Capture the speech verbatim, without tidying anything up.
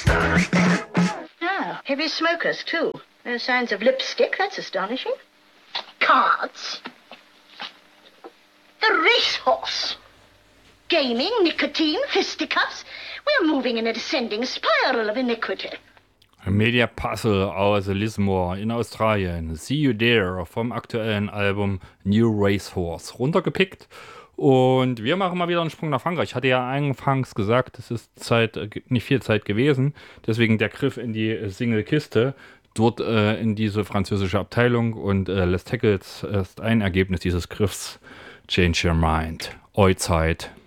Ah, heavy smokers, too. No signs of lipstick, that's astonishing. Cards. The racehorse. Gaming, nicotine, fisticuffs. We're moving in a descending spiral of iniquity. Media Puzzle aus Lismore in Australien. See You There vom aktuellen Album New Racehorse runtergepickt. Und wir machen mal wieder einen Sprung nach Frankreich. Ich hatte ja anfangs gesagt, es ist Zeit, nicht viel Zeit gewesen. Deswegen der Griff in die Single-Kiste. Dort äh, in diese französische Abteilung. Und äh, Les Tackles ist ein Ergebnis dieses Griffs. Change Your Mind. Oi Zeit.